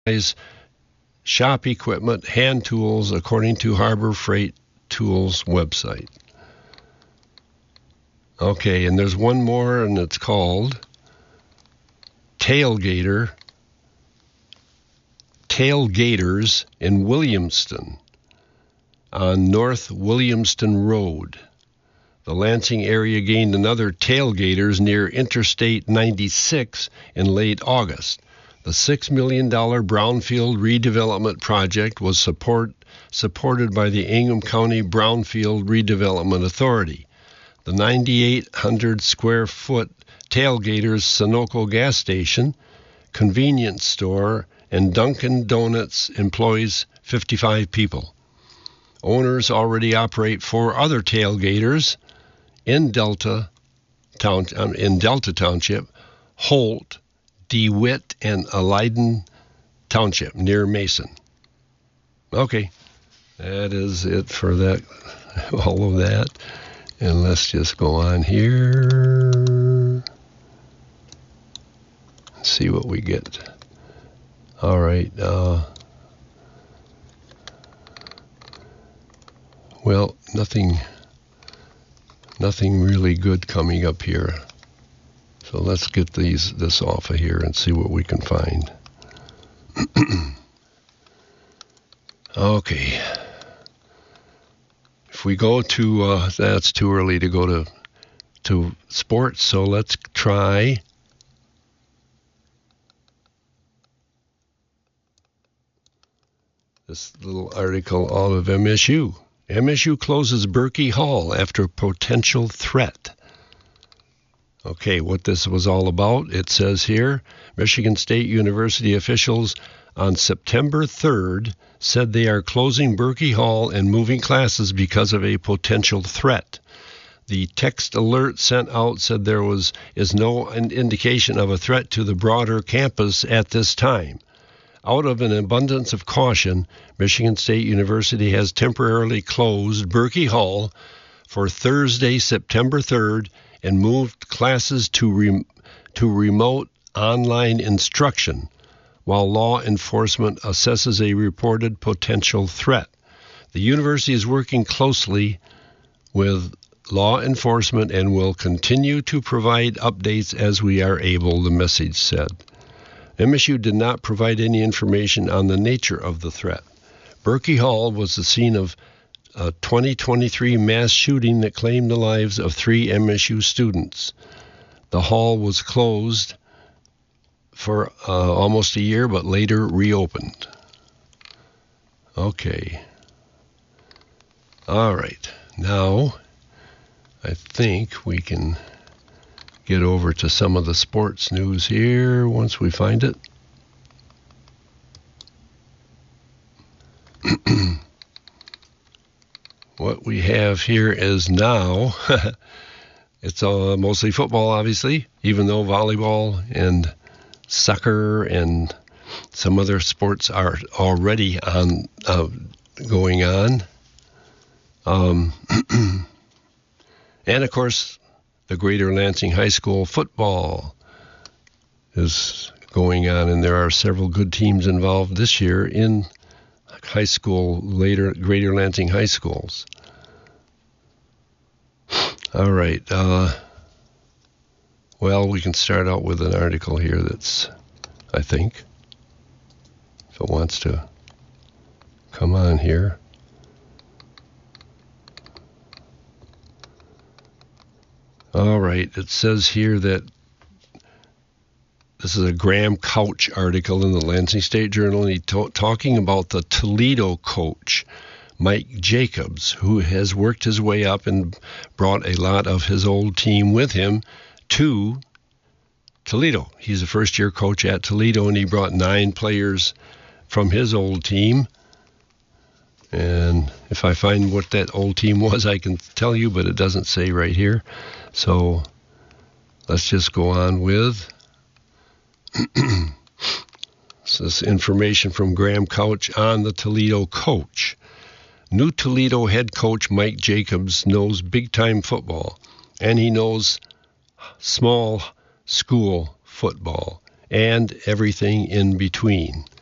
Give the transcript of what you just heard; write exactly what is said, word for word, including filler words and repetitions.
shop equipment, hand tools, according to Harbor Freight Tools website. Okay, and there's one more, and it's called Tailgater, Tailgaters in Williamston on North Williamston Road. The Lansing area gained another tailgaters near Interstate ninety-six in late August. The six million dollars Brownfield redevelopment project was support, supported by the Ingham County Brownfield Redevelopment Authority. The nine thousand eight hundred square foot Tailgaters Sunoco gas station, convenience store, and Dunkin' Donuts employs fifty-five people. Owners already operate four other tailgaters in Delta Town, in Delta Township, Holt, DeWitt, and Aliden Township near Mason. Okay, that is it for that. All of that, and let's just go on here. See what we get. All right. Uh, well, nothing. Nothing really good coming up here. So let's get these this off of here and see what we can find. Okay. If we go to, uh, that's too early to go to to sports, so let's try this little article out of M S U. M S U closes Berkey Hall after potential threat. Okay, what this was all about, it says here, Michigan State University officials on September third said they are closing Berkey Hall and moving classes because of a potential threat. The text alert sent out said there was is no indication of a threat to the broader campus at this time. Out of an abundance of caution, Michigan State University has temporarily closed Berkey Hall for Thursday, September third, and moved classes to re- to remote online instruction, while law enforcement assesses a reported potential threat. The university is working closely with law enforcement and will continue to provide updates as we are able, the message said. M S U did not provide any information on the nature of the threat. Berkey Hall was the scene of a twenty twenty-three mass shooting that claimed the lives of three M S U students. The hall was closed for uh, almost a year, but later reopened. Okay. All right. Now, I think we can get over to some of the sports news here once we find it. What we have here is now, it's uh, mostly football, obviously, even though volleyball and soccer and some other sports are already on uh, going on. Um, and, of course, the Greater Lansing High School football is going on, and there are several good teams involved this year in high school, later Greater Lansing High Schools. All right. Uh, well, we can start out with an article here that's, I think, if it wants to come on here. All right, it says here that this is a Graham Couch article in the Lansing State Journal, and he's to- talking about the Toledo coach, Mike Jacobs, who has worked his way up and brought a lot of his old team with him to Toledo. He's a first-year coach at Toledo, and he brought nine players from his old team. And if I find what that old team was, I can tell you, but it doesn't say right here. So let's just go on with this is information from Graham Couch on the Toledo coach. New Toledo head coach Mike Jacobs knows big-time football, and he knows small school football and everything in between.